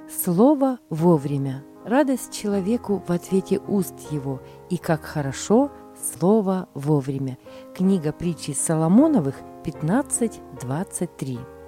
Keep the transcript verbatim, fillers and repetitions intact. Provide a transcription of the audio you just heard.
Слово вовремя. Радость человеку в ответе уст его, и как хорошо слово вовремя. Книга притчи Соломоновых пятнадцать двадцать три.